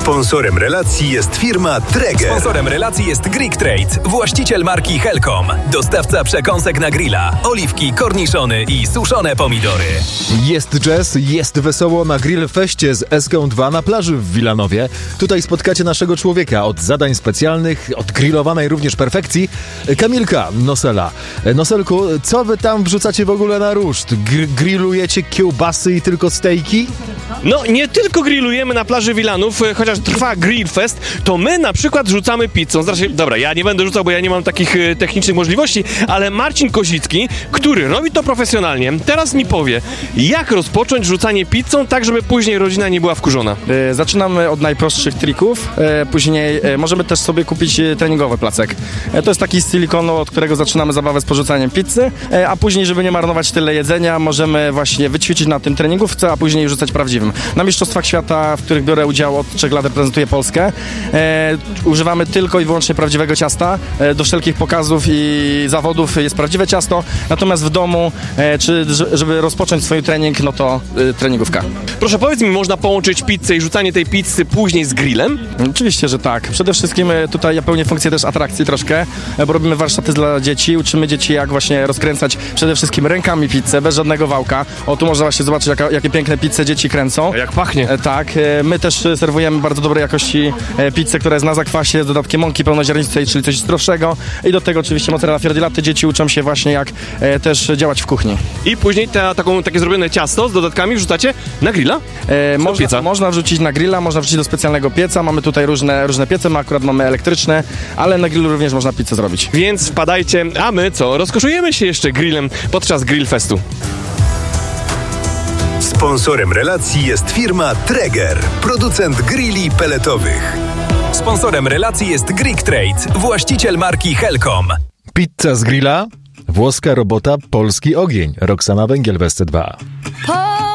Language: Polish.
Sponsorem relacji jest firma Traeger. Sponsorem relacji jest Greek Trade, właściciel marki Helcom, dostawca przekąsek na grilla, oliwki, korniszony i suszone pomidory. Jest jazz, jest wesoło na Grillfeście z SK2 na plaży w Wilanowie. Tutaj spotkacie naszego człowieka od zadań specjalnych, od grillowanej również perfekcji, Kamilka Nosela. Noselku, co wy tam wrzucacie w ogóle na ruszt? Grillujecie kiełbasy i tylko stejki? No, nie tylko grillujemy na plaży Wilanów, chociaż trwa Grillfest, to my na przykład rzucamy pizzą. Znaczy, dobra, ja nie będę rzucał, bo ja nie mam takich technicznych możliwości, ale Marcin Kozicki, który robi to profesjonalnie, teraz mi powie, jak rozpocząć rzucanie pizzą tak, żeby później rodzina nie była wkurzona. Zaczynamy od najprostszych trików, później możemy też sobie kupić treningowy placek. To jest taki z silikonu, od którego zaczynamy zabawę z porzucaniem pizzy, a później, żeby nie marnować tyle jedzenia, możemy właśnie wyćwiczyć na tym treningówce, a później rzucać prawdziwym. Na Mistrzostwach Świata, w których biorę udział od 3 lat, reprezentuję Polskę, używamy tylko i wyłącznie prawdziwego ciasta. Do wszelkich pokazów i zawodów jest prawdziwe ciasto, natomiast w domu, czy żeby rozpocząć swój trening, no to treningówka. Proszę, powiedz mi, można połączyć pizzę i rzucanie tej pizzy później z grillem? Oczywiście, że tak. Przede wszystkim tutaj ja pełnię funkcję też atrakcji troszkę, bo robimy warsztaty dla dzieci, uczymy dzieci, jak właśnie rozkręcać przede wszystkim rękami pizzę, bez żadnego wałka. O, tu można właśnie zobaczyć, jakie piękne pizze dzieci kręcą. Jak pachnie. Tak, my też serwujemy bardzo dobrej jakości pizzę, która jest na zakwasie, z dodatkiem mąki pełnoziarnistej, czyli coś zdrowszego, i do tego oczywiście mozzarella fior di latte. Dzieci uczą się właśnie, jak też działać w kuchni. I później takie zrobione ciasto z dodatkami wrzucacie na grilla? Można wrzucić na grilla, można wrzucić do specjalnego pieca. Mamy tutaj różne piece, my akurat mamy elektryczne, ale na grillu również można pizzę zrobić. Więc wpadajcie, a my co? Rozkoszujemy się jeszcze grillem podczas Grillfestu. Sponsorem relacji jest firma Traeger, producent grilli pelletowych. Sponsorem relacji jest Greek Trade, właściciel marki Helcom. Pizza z grilla, włoska robota, polski ogień. Roxana Węgiel w SC2.